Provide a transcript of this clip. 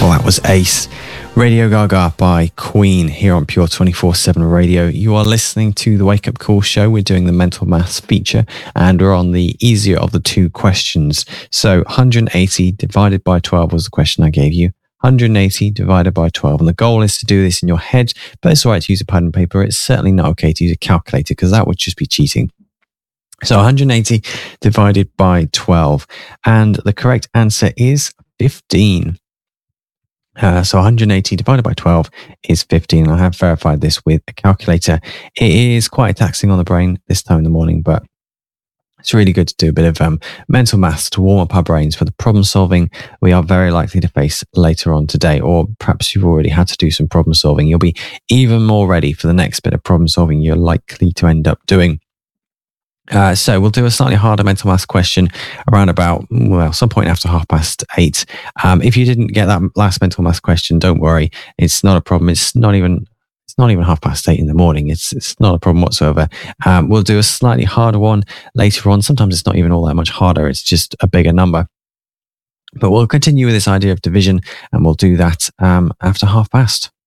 Well, that was Ace, Radio Gaga by Queen here on Pure 24/7 Radio. You are listening to the Wake Up Call show. We're doing the mental maths feature and we're on the easier of the two questions. So 180 divided by 12 was the question I gave you. 180 divided by 12. And the goal is to do this in your head, but it's all right to use a pad and paper. It's certainly not okay to use a calculator because that would just be cheating. So 180 divided by 12. And the correct answer is 15. So 180 divided by 12 is 15. I have verified this with a calculator. It is quite taxing on the brain this time in the morning, but it's really good to do a bit of mental maths to warm up our brains for the problem solving we are very likely to face later on today. Or perhaps you've already had to do some problem solving. You'll be even more ready for the next bit of problem solving you're likely to end up doing. So we'll do a slightly harder mental maths question around about, some point after 8:30. If you didn't get that last mental maths question, don't worry. It's not a problem. It's not even 8:30 in the morning. It's not a problem whatsoever. We'll do a slightly harder one later on. Sometimes it's not even all that much harder. It's just a bigger number. But we'll continue with this idea of division and we'll do that after 8:30.